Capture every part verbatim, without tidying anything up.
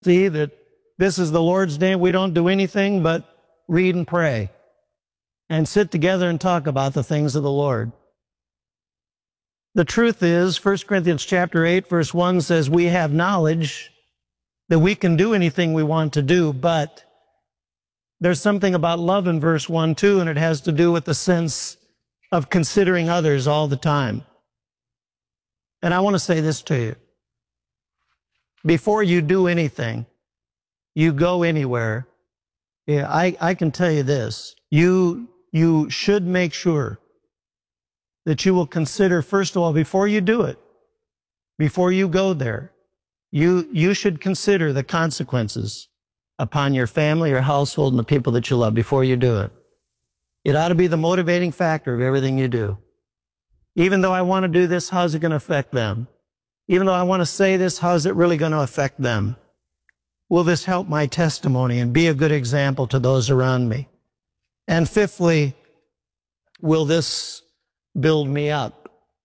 see that this is the Lord's day. We don't do anything but read and pray and sit together and talk about the things of the Lord. The truth is, First Corinthians chapter eight, verse one says, we have knowledge that we can do anything we want to do, but there's something about love in verse one too, and it has to do with the sense of considering others all the time. And I want to say this to you. Before you do anything, you go anywhere, yeah, I, I can tell you this. You, you should make sure that you will consider, first of all, before you do it, before you go there, you, you should consider the consequences upon your family, your household, and the people that you love before you do it. It ought to be the motivating factor of everything you do. Even though I want to do this, how's it going to affect them? Even though I want to say this, how's it really going to affect them? Will this help my testimony and be a good example to those around me? And fifthly, will this build me up?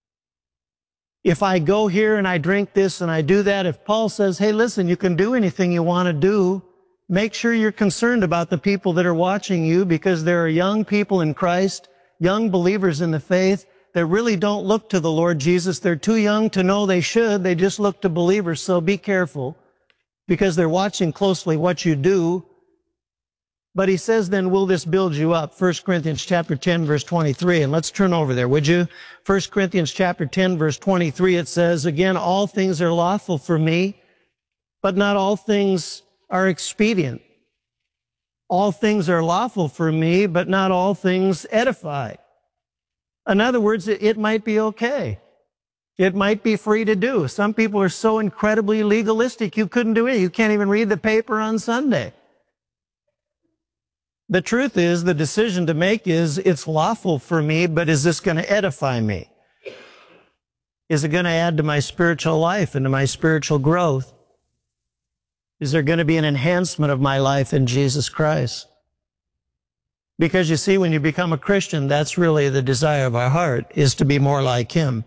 If I go here and I drink this and I do that, if Paul says, hey, listen, you can do anything you want to do, make sure you're concerned about the people that are watching you, because there are young people in Christ, young believers in the faith that really don't look to the Lord Jesus. They're too young to know they should. They just look to believers. So be careful, because they're watching closely what you do. But he says, then, will this build you up? First Corinthians chapter ten, verse twenty-three. And let's turn over there, would you? First Corinthians chapter ten, verse twenty-three, it says, again, all things are lawful for me, but not all things are expedient. All things are lawful for me, but not all things edify. In other words, it, it might be okay. It might be free to do. Some people are so incredibly legalistic, you couldn't do it. You can't even read the paper on Sunday. The truth is, the decision to make is, it's lawful for me, but is this going to edify me? Is it going to add to my spiritual life and to my spiritual growth? Is there going to be an enhancement of my life in Jesus Christ? Because you see, when you become a Christian, that's really the desire of our heart, is to be more like Him.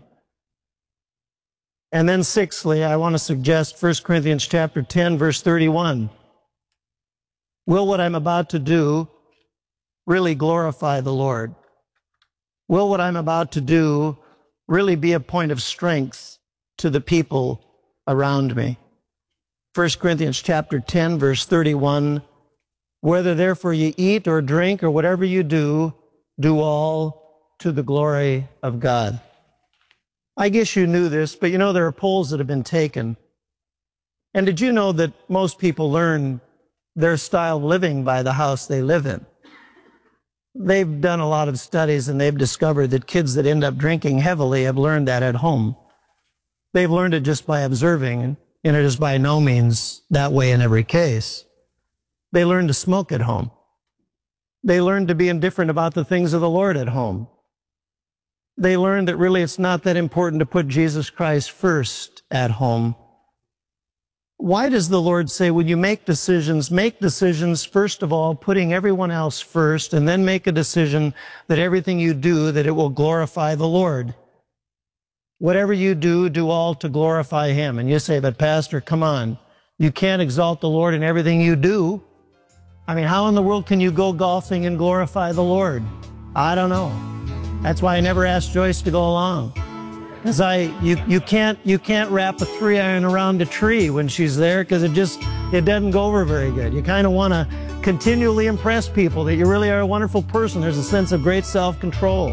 And then sixthly, I want to suggest First Corinthians chapter ten, verse thirty-one. Will what I'm about to do really glorify the Lord? Will what I'm about to do really be a point of strength to the people around me? First Corinthians chapter ten, verse thirty-one, whether therefore you eat or drink or whatever you do, do all to the glory of God. I guess you knew this, but you know there are polls that have been taken. And did you know that most people learn their style of living by the house they live in? They've done a lot of studies, and they've discovered that kids that end up drinking heavily have learned that at home. They've learned it just by observing, and it is by no means that way in every case. They learn to smoke at home. They learn to be indifferent about the things of the Lord at home. They learn that really it's not that important to put Jesus Christ first at home. Why does the Lord say, when you make decisions, make decisions, first of all, putting everyone else first, and then make a decision that everything you do, that it will glorify the Lord? Whatever you do, do all to glorify Him. And you say, but Pastor, come on. You can't exalt the Lord in everything you do. I mean, how in the world can you go golfing and glorify the Lord? I don't know. That's why I never asked Joyce to go along. Because I, you, you can't, you can't wrap a three iron around a tree when she's there, because it just, it doesn't go over very good. You kind of want to continually impress people that you really are a wonderful person. There's a sense of great self-control.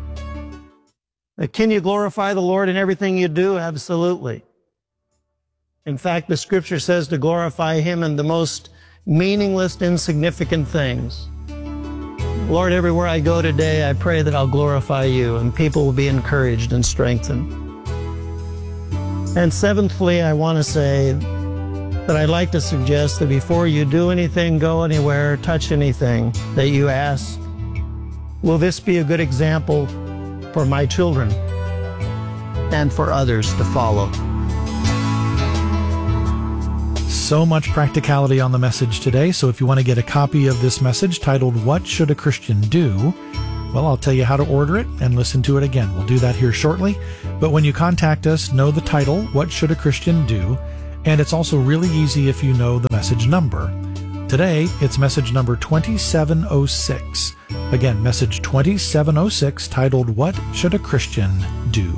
Can you glorify the Lord in everything you do? Absolutely. In fact, the Scripture says to glorify Him in the most meaningless, insignificant things. Lord, everywhere I go today, I pray that I'll glorify You, and people will be encouraged and strengthened. And seventhly, I want to say that I'd like to suggest that before you do anything, go anywhere, touch anything, that you ask, will this be a good example for my children and for others to follow? So much practicality on the message today. So if you want to get a copy of this message titled, What Should a Christian Do? Well, I'll tell you how to order it and listen to it again. We'll do that here shortly. But when you contact us, know the title, What Should a Christian Do? And it's also really easy if you know the message number. Today, it's message number twenty-seven oh six. Again, message twenty-seven oh six, titled, What Should a Christian Do?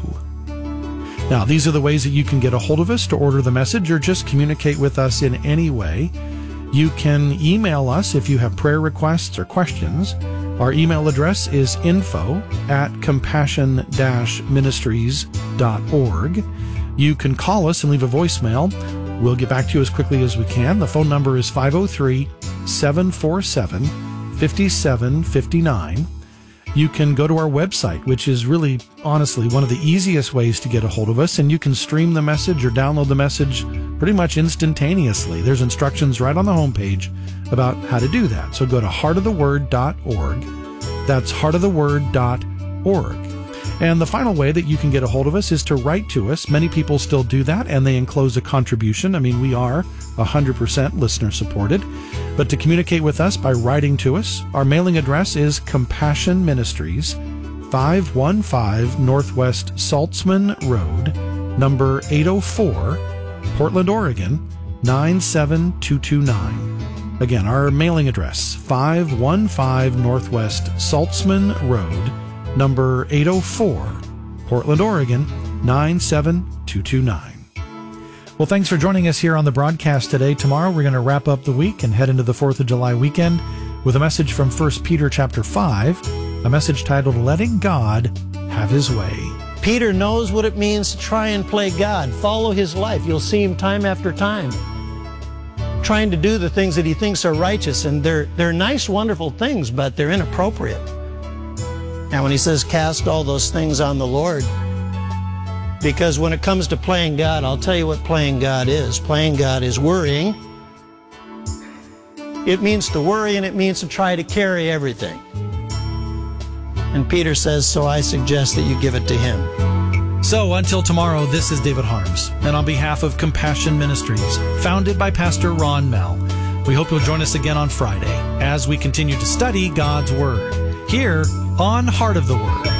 Now, these are the ways that you can get a hold of us to order the message or just communicate with us in any way. You can email us if you have prayer requests or questions. Our email address is info at compassion dash ministries dot org. You can call us and leave a voicemail. We'll get back to you as quickly as we can. The phone number is five oh three, seven four seven, five seven five nine. You can go to our website, which is really, honestly, one of the easiest ways to get a hold of us, and you can stream the message or download the message pretty much instantaneously. There's instructions right on the homepage about how to do that. So go to heart of the word dot org. That's heart of the word dot org. And the final way that you can get a hold of us is to write to us. Many people still do that, and they enclose a contribution. I mean, we are one hundred percent listener supported. But to communicate with us by writing to us, our mailing address is Compassion Ministries, five one five Northwest Saltzman Road, number eight oh four, Portland, Oregon, nine seven two two nine. Again, our mailing address, five one five Northwest Saltzman Road, number eight oh four, Portland, Oregon, nine seven two two nine. Well, thanks for joining us here on the broadcast today. Tomorrow we're going to wrap up the week and head into the fourth of July weekend with a message from First Peter chapter five, a message titled, Letting God Have His Way. Peter knows what it means to try and play God. Follow his life. You'll see him time after time trying to do the things that he thinks are righteous, and they're, they're nice, wonderful things, but they're inappropriate. And when he says cast all those things on the Lord, because when it comes to playing God, I'll tell you what playing God is. Playing God is worrying. It means to worry, and it means to try to carry everything. And Peter says, so I suggest that you give it to him. So until tomorrow, this is David Harms, and on behalf of Compassion Ministries, founded by Pastor Ron Mell, we hope you'll join us again on Friday as we continue to study God's Word here on Heart of the Word.